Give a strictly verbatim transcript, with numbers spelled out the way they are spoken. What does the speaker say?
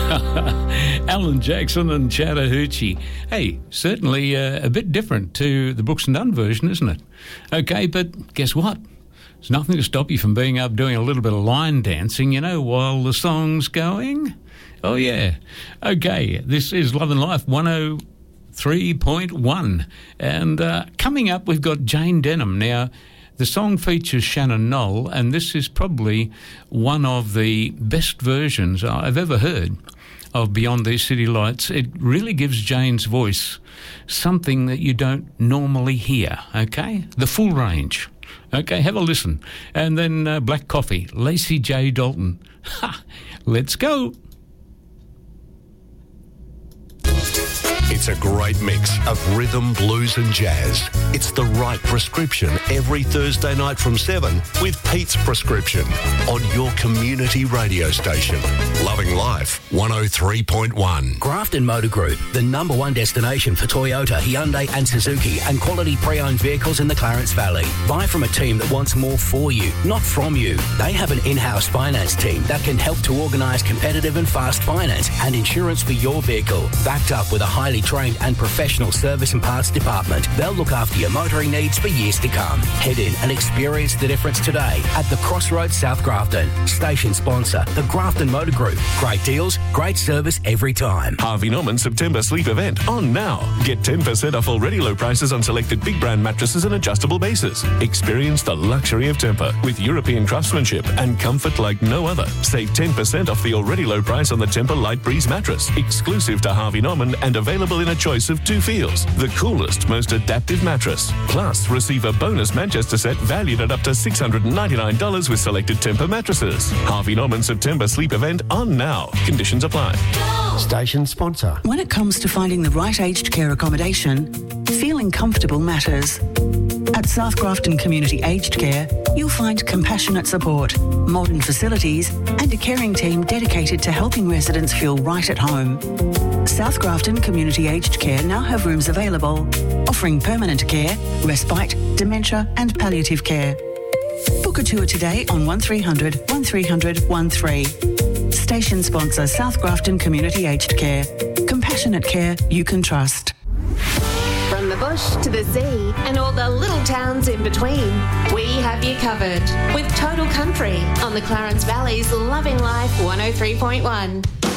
Alan Jackson and Chattahoochee. Hey, certainly uh, a bit different to the Brooks and Dunn version, isn't it? Okay, but guess what? There's nothing to stop you from being up doing a little bit of line dancing, you know, while the song's going. Oh, yeah. Okay, this is Love and Life one oh three point one. And uh, coming up, we've got Jane Denham. Now, the song features Shannon Knoll, and this is probably one of the best versions I've ever heard of Beyond These City Lights. It really gives Jane's voice something that you don't normally hear, okay? The full range. Okay, have a listen. And then uh, Black Coffee, Lacey J. Dalton. Ha! Let's go. It's a great mix of rhythm, blues and jazz. It's the right prescription every Thursday night from seven with Pete's Prescription on your community radio station. Loving Life one oh three point one. Grafton Motor Group, the number one destination for Toyota, Hyundai and Suzuki and quality pre-owned vehicles in the Clarence Valley. Buy from a team that wants more for you, not from you. They have an in-house finance team that can help to organise competitive and fast finance and insurance for your vehicle, backed up with a highly trained and professional service and parts department. They'll look after your motoring needs for years to come. Head in and experience the difference today at the Crossroads South Grafton. Station sponsor, the Grafton Motor Group. Great deals, great service every time. Harvey Norman September Sleep Event on now. Get ten percent off already low prices on selected big brand mattresses and adjustable bases. Experience the luxury of Tempur with European craftsmanship and comfort like no other. Save ten percent off the already low price on the Tempur Light Breeze mattress, exclusive to Harvey Norman and available in a choice of two feels. The coolest, most adaptive mattress. Plus, receive a bonus Manchester set valued at up to six hundred ninety-nine dollars with selected Tempur mattresses. Harvey Norman September Sleep Event on now. Conditions apply. Station sponsor. When it comes to finding the right aged care accommodation, feeling comfortable matters. At South Grafton Community Aged Care, you'll find compassionate support, modern facilities, and a caring team dedicated to helping residents feel right at home. South Grafton Community Aged Care now have rooms available, offering permanent care, respite, dementia, and palliative care. Book a tour today on one three hundred, one three hundred, thirteen. Station sponsor South Grafton Community Aged Care. Compassionate care you can trust. From the bush to the sea and all the little towns in between, we have you covered with Total Country on the Clarence Valley's Loving Life one oh three point one.